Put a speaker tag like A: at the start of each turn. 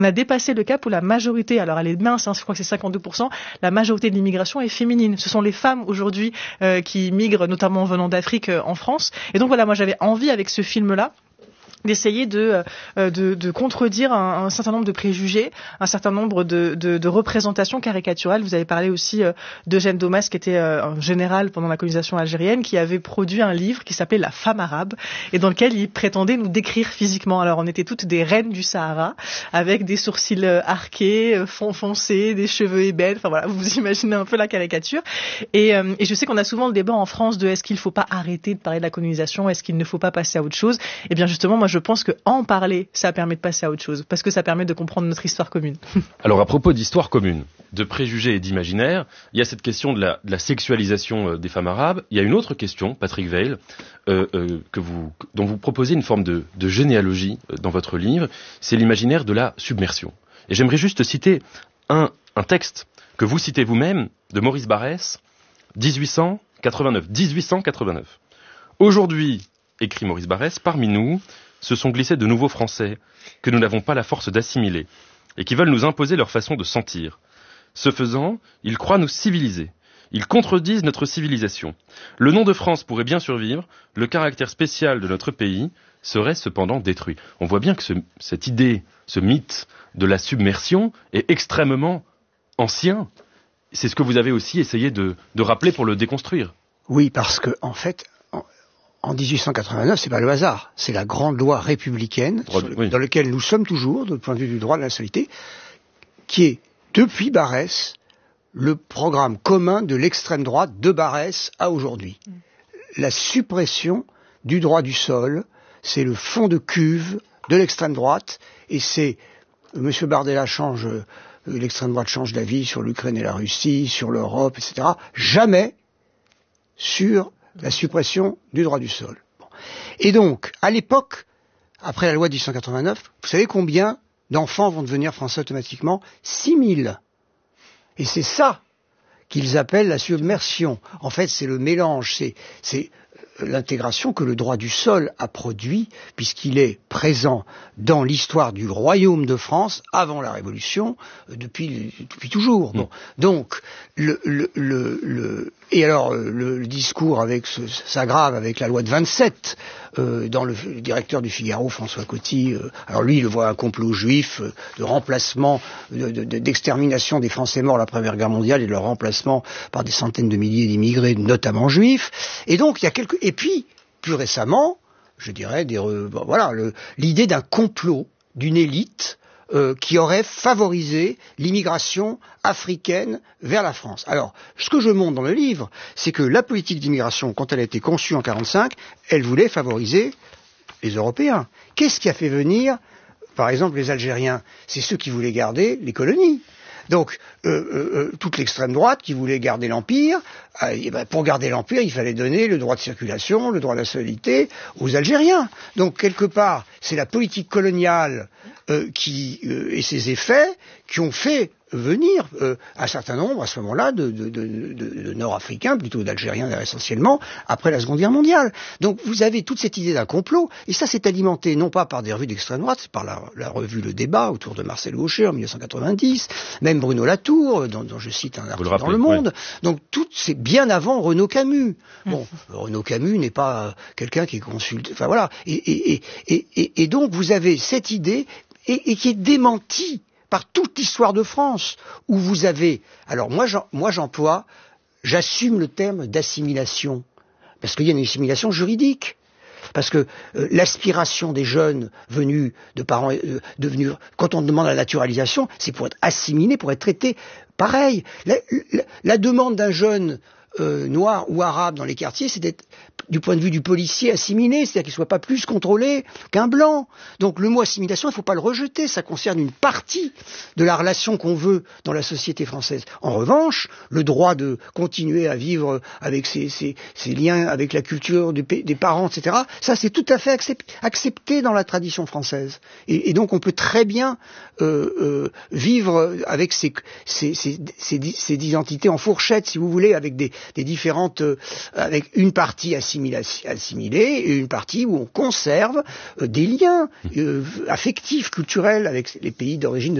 A: On a dépassé le cap où la majorité, alors elle est mince, je crois que c'est 52%, la majorité de l'immigration est féminine. Ce sont les femmes aujourd'hui qui migrent, notamment venant d'Afrique en France. Et donc voilà, moi j'avais envie avec ce film-là d'essayer de contredire un certain nombre de préjugés, un certain nombre de représentations caricaturales. Vous avez parlé aussi d'Eugène Daumas, qui était un général pendant la colonisation algérienne, qui avait produit un livre qui s'appelait La femme arabe, et dans lequel il prétendait nous décrire physiquement. Alors on était toutes des reines du Sahara, avec des sourcils arqués, foncés, des cheveux ébènes, enfin voilà, vous imaginez un peu la caricature. Et je sais qu'on a souvent le débat en France de est-ce qu'il ne faut pas arrêter de parler de la colonisation, est-ce qu'il ne faut pas passer à autre chose. Et bien justement, moi je pense que en parler, ça permet de passer à autre chose, parce que ça permet de comprendre notre histoire commune.
B: Alors à propos d'histoire commune, de préjugés et d'imaginaire, il y a cette question de la sexualisation des femmes arabes. Il y a une autre question, Patrick Weil, dont vous proposez une forme de généalogie dans votre livre, c'est l'imaginaire de la submersion. Et j'aimerais juste citer un texte que vous citez vous-même, de Maurice Barrès, 1889. Aujourd'hui, écrit Maurice Barrès, parmi nous se sont glissés de nouveaux Français que nous n'avons pas la force d'assimiler et qui veulent nous imposer leur façon de sentir. Ce faisant, ils croient nous civiliser. Ils contredisent notre civilisation. Le nom de France pourrait bien survivre, le caractère spécial de notre pays serait cependant détruit. On voit bien que cette idée, ce mythe de la submersion est extrêmement ancien. C'est ce que vous avez aussi essayé de rappeler pour le déconstruire.
C: Oui, parce que, en fait, en 1889, c'est pas le hasard. C'est la grande loi républicaine, dans laquelle nous sommes toujours, du point de vue du droit de la nationalité, qui est, depuis Barrès, le programme commun de l'extrême droite de Barrès à aujourd'hui. La suppression du droit du sol, c'est le fond de cuve de l'extrême droite, et c'est, M. Bardella l'extrême droite change d'avis sur l'Ukraine et la Russie, sur l'Europe, etc. Jamais sur la suppression du droit du sol. Bon. Et donc, à l'époque, après la loi de 1889, vous savez combien d'enfants vont devenir français automatiquement? 6 000. Et c'est ça qu'ils appellent la submersion. En fait, c'est le mélange, c'est l'intégration que le droit du sol a produit, puisqu'il est présent dans l'histoire du royaume de France avant la Révolution, depuis toujours. Bon. Donc, et alors le discours s'aggrave avec la loi de 27, dans le directeur du Figaro, François Coty, alors lui il voit un complot juif de remplacement, d'extermination des Français morts la Première Guerre mondiale et de leur remplacement par des centaines de milliers d'immigrés, notamment juifs. Et donc il y a et puis plus récemment, je dirais l'idée d'un complot d'une élite qui aurait favorisé l'immigration africaine vers la France. Alors, ce que je montre dans le livre, c'est que la politique d'immigration, quand elle a été conçue en 1945, elle voulait favoriser les Européens. Qu'est-ce qui a fait venir, par exemple, les Algériens? C'est ceux qui voulaient garder les colonies. Donc, toute l'extrême droite qui voulait garder l'Empire, pour garder l'Empire, il fallait donner le droit de circulation, le droit de nationalité aux Algériens. Donc, quelque part, c'est la politique coloniale et ses effets qui ont fait venir un certain nombre, à ce moment-là, de Nord-Africains, plutôt d'Algériens essentiellement, après la Seconde Guerre mondiale. Donc vous avez toute cette idée d'un complot, et ça s'est alimenté non pas par des revues d'extrême droite, c'est par la revue Le Débat, autour de Marcel Gaucher en 1990, même Bruno Latour, dont je cite un article dans Le Monde. Oui. Donc tout, c'est bien avant Renaud Camus. Bon, Renaud Camus n'est pas quelqu'un qui est consulté, enfin voilà. Et donc vous avez cette idée, et qui est démentie par toute l'histoire de France, où vous avez... Alors moi j'assume le terme d'assimilation, parce qu'il y a une assimilation juridique. Parce que l'aspiration des jeunes venus de parents devenus, quand on demande la naturalisation, c'est pour être assimilé, pour être traité pareil. La demande d'un jeune noir ou arabe dans les quartiers, c'est d'être, du point de vue du policier, assimilé, c'est-à-dire qu'il ne soit pas plus contrôlé qu'un blanc. Donc le mot assimilation, il ne faut pas le rejeter, ça concerne une partie de la relation qu'on veut dans la société française. En revanche, le droit de continuer à vivre avec ses liens avec la culture des parents, etc., ça c'est tout à fait accepté dans la tradition française. Et donc on peut très bien vivre avec ces identités en fourchette, si vous voulez, avec des des différentes, avec une partie assimilée et une partie où on conserve des liens affectifs, culturels avec les pays d'origine